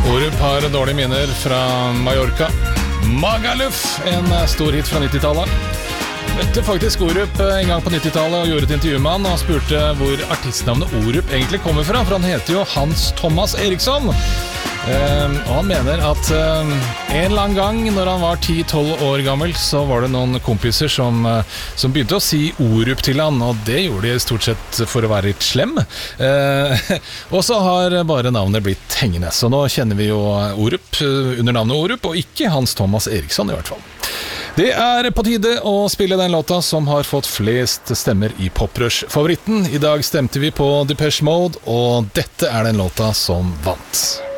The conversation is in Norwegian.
Orup har dårlige minner fra Mallorca. Magaluf, en stor hit fra 90-tallet. Møtte faktisk Orup en gang på 90-tallet og gjorde et intervju med han og spurte hvor artistnavnet Orup egentlig kommer fra, for han heter jo Hans Thomas Eriksson. Og han mener at en eller annen gang når han var 10-12 år gammel, så var det noen kompiser som begynte å si Orup til han, og det gjorde de stort sett for å være litt slem. Og så har bare navnet blitt hengende, så nå kjenner vi jo Orup under navnet Orup, og ikke Hans Thomas Eriksson i hvert fall. Det er på tide å spille den låta som har fått flest stemmer i Poprush-favoritten. I dag stemte vi på Depeche Mode, og dette er den låta som vant.